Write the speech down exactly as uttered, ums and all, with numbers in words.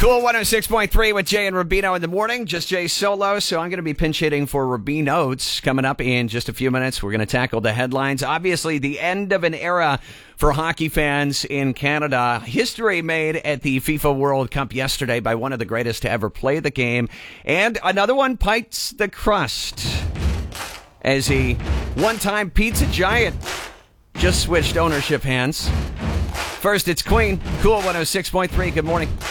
Cool one oh six point three with Jay and Rubino in the morning. Just Jay solo, so I'm going to be pinch hitting for Rubino's coming up in just a few minutes. We're going to tackle the headlines. Obviously, the end of an era for hockey fans in Canada. History made at the FIFA World Cup yesterday by one of the greatest to ever play the game. And another one bites the crust as the one-time pizza giant just switched ownership hands. First, it's Queen. Cool one oh six point three. Good morning.